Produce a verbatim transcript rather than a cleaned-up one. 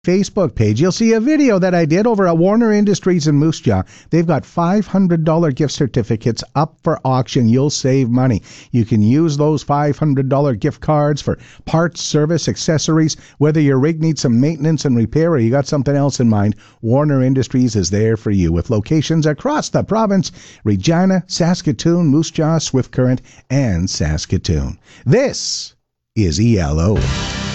Facebook page, you'll see a video that I did over at Warner Industries in Moose Jaw. They've got five hundred dollars gift certificates up for auction. You'll save money. You can use those five hundred dollars gift cards for parts, service, accessories. Whether your rig needs some maintenance and repair or you got something else in mind, Warner Industries is there for you with locations across the province: Regina, Saskatoon, Moose Jaw, Swift Current, and Saskatoon. This is E L O.